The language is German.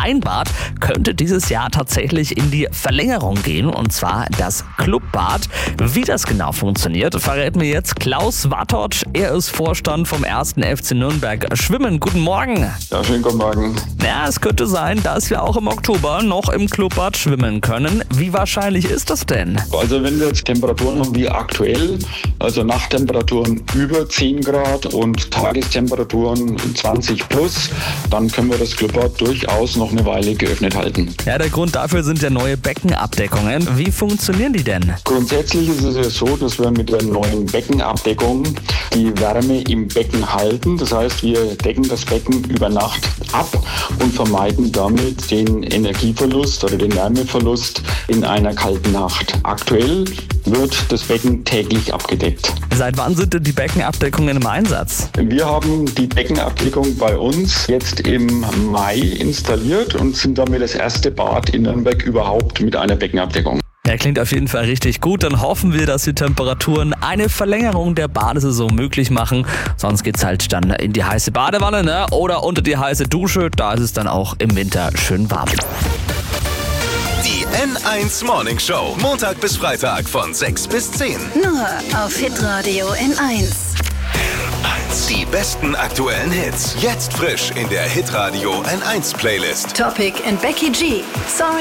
ein Bad könnte dieses Jahr tatsächlich in die Verlängerung gehen, und zwar das Clubbad. Wie das genau funktioniert, verrät mir jetzt Klaus Wattot. Er ist Vorstand vom 1. FC Nürnberg Schwimmen. Guten Morgen. Ja, schönen guten Morgen. Ja, es könnte sein, dass wir auch im Oktober noch im Clubbad schwimmen können. Wie wahrscheinlich ist das denn? Also wenn wir jetzt Temperaturen haben wie aktuell, also Nachttemperaturen über 10 Grad und Tagestemperaturen 20 plus, dann können wir das Clubbad durchaus noch eine Weile geöffnet halten. Ja, der Grund dafür sind ja neue Beckenabdeckungen. Wie funktionieren die denn? Grundsätzlich ist es ja so, dass wir mit der neuen Beckenabdeckung die Wärme im Becken halten. Das heißt, wir decken das Becken über Nacht ab und vermeiden damit den Energieverlust oder den Wärmeverlust in einer kalten Nacht. Aktuell wird das Becken täglich abgedeckt. Seit wann sind denn die Beckenabdeckungen im Einsatz? Wir haben die Beckenabdeckung bei uns jetzt im Mai installiert und sind damit das erste Bad in Nürnberg überhaupt mit einer Beckenabdeckung. Ja, klingt auf jeden Fall richtig gut. Dann hoffen wir, dass die Temperaturen eine Verlängerung der Badesaison möglich machen. Sonst geht's halt dann in die heiße Badewanne, ne? Oder unter die heiße Dusche. Da ist es dann auch im Winter schön warm. Die N1 Morning Show. Montag bis Freitag von 6 bis 10. Nur auf Hitradio N1. Die besten aktuellen Hits. Jetzt frisch in der Hitradio N1 Playlist. Topic and Becky G. Sorry.